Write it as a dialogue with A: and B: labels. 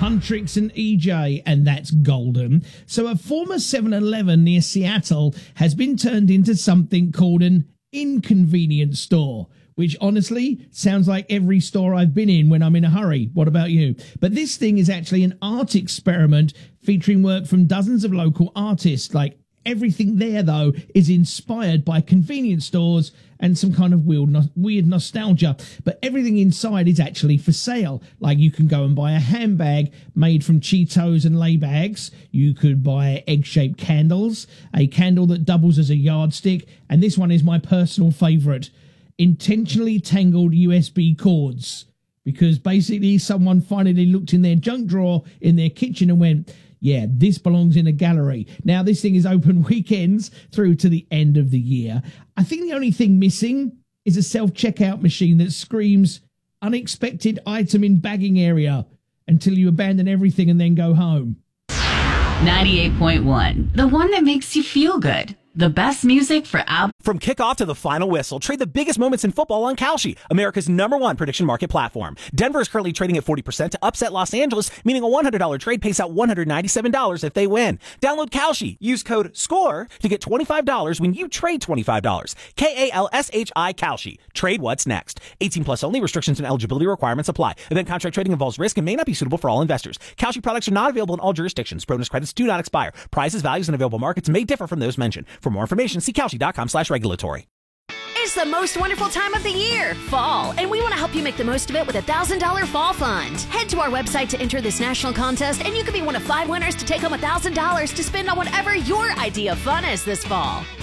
A: Huntrix and EJ, and that's golden. So a former 7-Eleven near Seattle has been turned into something called an inconvenience store, which honestly sounds like every store I've been in when I'm in a hurry. What about you? But this thing is actually an art experiment featuring work from dozens of local artists. Like, everything there, though, is inspired by convenience stores and some kind of weird nostalgia. But everything inside is actually for sale. Like, you can go and buy a handbag made from Cheetos and lay bags. You could buy egg-shaped candles, a candle that doubles as a yardstick, and this one is my personal favourite: intentionally tangled USB cords. Because basically someone finally looked in their junk drawer in their kitchen and went, yeah, this belongs in a gallery. Now, this thing is open weekends through to the end of the year. I think the only thing missing is a self-checkout machine that screams unexpected item in bagging area until you abandon everything and then go home.
B: 98.1, the one that makes you feel good. The best music for out.
C: From kickoff to the final whistle, trade the biggest moments in football on Kalshi, America's #1 prediction market platform. Denver is currently trading at 40% to upset Los Angeles, meaning a $100 trade pays out $197 if they win. Download Kalshi. Use code SCORE to get $25 when you trade $25. KALSHI Kalshi. Trade what's next. 18 plus only. Restrictions and eligibility requirements apply. Event contract trading involves risk and may not be suitable for all investors. Kalshi products are not available in all jurisdictions. Bonus credits do not expire. Prices, values, and available markets may differ from those mentioned. For more information, see Kalshi.com/regulatory.
D: It's the most wonderful time of the year, fall, and we want to help you make the most of it with a $1,000 fall fund. Head to our website to enter this national contest, and you could be one of 5 winners to take home $1,000 to spend on whatever your idea of fun is this fall.